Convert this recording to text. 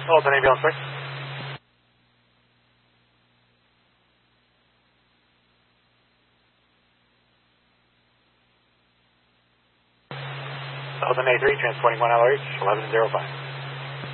Hold ambulance, please. Hold A3, transporting 1 LRH, 1105.